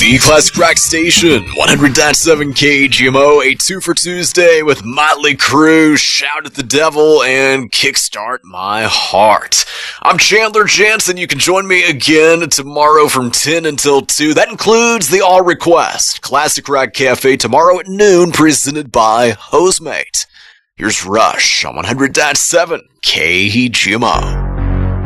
The Classic Rock Station, 100.7 KGMO, a 2 for Tuesday with Motley Crue, Shout at the Devil, and Kickstart My Heart. I'm Chandler Jansen. You can join me again tomorrow from 10 until 2. That includes the All Request, Classic Rock Cafe tomorrow at noon, presented by Hosemate. Here's Rush on 100.7 KGMO.